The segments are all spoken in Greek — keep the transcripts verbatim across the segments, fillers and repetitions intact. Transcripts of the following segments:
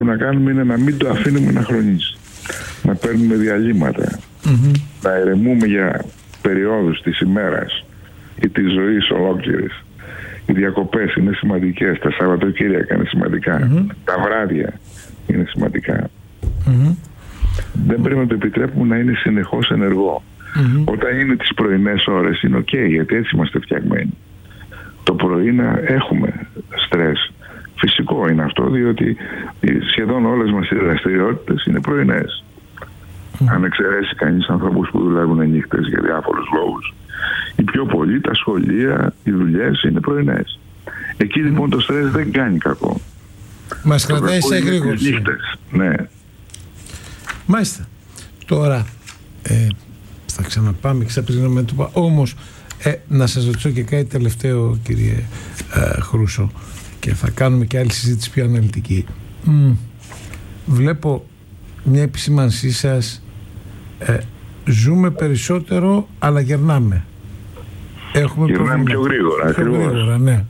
να κάνουμε είναι να μην το αφήνουμε να χρονίσει. Να παίρνουμε διαλύματα. Mm-hmm. Να ηρεμούμε για περιόδους της ημέρας ή της ζωής ολόκληρης. Οι διακοπές είναι σημαντικές, τα Σαββατοκύριακα είναι σημαντικά, mm-hmm. τα βράδια είναι σημαντικά. Mm-hmm. Δεν πρέπει να το επιτρέπουμε να είναι συνεχώς ενεργό. Mm-hmm. Όταν είναι τις πρωινές ώρες είναι ok, γιατί έτσι είμαστε φτιαγμένοι. Το πρωί να έχουμε στρες. Φυσικό είναι αυτό, διότι σχεδόν όλες μας οι δραστηριότητες είναι πρωινές. Mm. Αν εξαιρέσει κανείς ανθρώπους που δουλεύουν νύχτες για διάφορους λόγους. Οι πιο πολλοί, τα σχολεία, οι δουλειές είναι πρωινές. Εκεί mm. λοιπόν το στρες δεν κάνει κακό. Μας το κρατάει σε εγρήγορση. Ναι. Μάλιστα. Τώρα ε, θα ξαναπάμε και θα πριν το όμως ε, να σας ρωτήσω και κάτι τελευταίο, κύριε ε, Χρούσο, και θα κάνουμε και άλλη συζήτηση πιο αναλυτική. Mm. Βλέπω μια επισήμανσή σας, ε, ζούμε περισσότερο αλλά γερνάμε. Έχουμε γερνάμε πιο γρήγορα, πιο γρήγορα, ναι.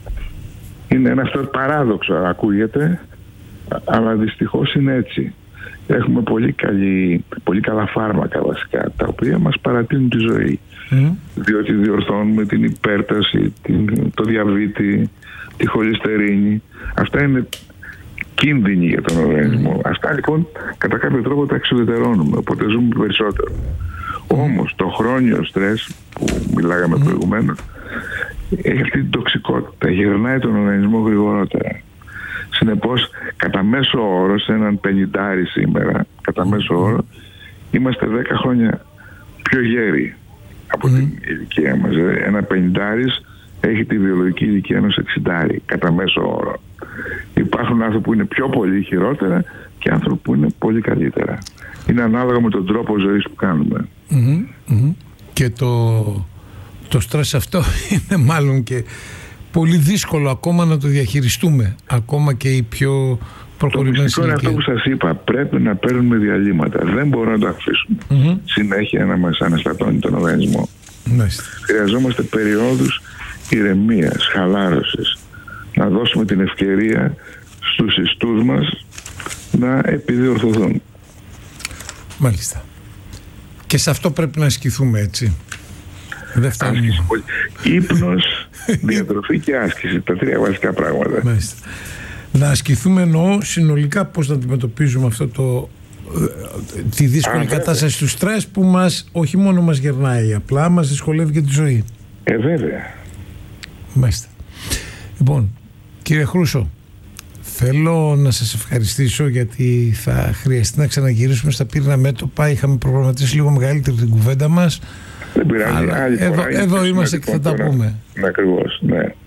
Είναι ένα αυτό παράδοξο, ακούγεται, αλλά δυστυχώς είναι έτσι. Έχουμε πολύ, καλή, πολύ καλά φάρμακα βασικά, τα οποία μας παρατείνουν τη ζωή. Mm. Διότι διορθώνουμε την υπέρταση, την, το διαβήτη, τη χολυστερίνη. Αυτά είναι κίνδυνοι για τον οργανισμό. Mm. Αυτά λοιπόν κατά κάποιο τρόπο τα εξουδετερώνουμε, οπότε ζούμε περισσότερο. Mm. Όμως το χρόνιο στρες που μιλάγαμε mm. προηγουμένως έχει αυτή την τοξικότητα, γερνάει τον οργανισμό γρηγορότερα. Συνεπώς, κατά μέσο όρο, σε έναν πενηντάρι σήμερα, κατά μέσο όρο, είμαστε δέκα χρόνια πιο γέροι από mm. την ηλικία μας. Ένα πενηντάρις έχει τη βιολογική ηλικία ενός εξηντάρι, κατά μέσο όρο. Υπάρχουν άνθρωποι που είναι πιο πολύ χειρότερα και άνθρωποι που είναι πολύ καλύτερα. Είναι ανάλογα με τον τρόπο ζωής που κάνουμε. Mm-hmm. Mm-hmm. Και το, το στρες αυτό είναι μάλλον και πολύ δύσκολο ακόμα να το διαχειριστούμε, ακόμα και οι πιο προχωρημένες. Το μυστικό είναι αυτό που σας είπα, πρέπει να παίρνουμε διαλύματα, δεν μπορούμε να το αφήσουμε mm-hmm. συνέχεια να μας αναστατώνει τον οργανισμό. Μάλιστα. Χρειαζόμαστε περιόδους ηρεμίας, χαλάρωσης, να δώσουμε την ευκαιρία στους ιστούς μας να επιδιορθωθούν. Μάλιστα. Και σε αυτό πρέπει να ασκηθούμε, έτσι. Δεν φτάνει. Ύπνος, διατροφή και άσκηση. Τα τρία βασικά πράγματα. Μάλιστα. Να ασκηθούμε, εννοώ συνολικά πώς να αντιμετωπίζουμε αυτό το, τη δύσκολη Α, κατάσταση του στρες που μας, όχι μόνο μας γερνάει, απλά μας δυσκολεύει και τη ζωή. Ε, βέβαια. Μάλιστα. Λοιπόν, κύριε Χρούσο, θέλω να σας ευχαριστήσω, γιατί θα χρειαστεί να ξαναγυρίσουμε στα πύρνα μέτωπα. Είχαμε προγραμματίσει λίγο μεγαλύτερη την κουβέντα μας. Δεν πειράζει. Αλλά εδώ, εδώ είμαστε και θα τα πούμε. Ακριβώς, ναι.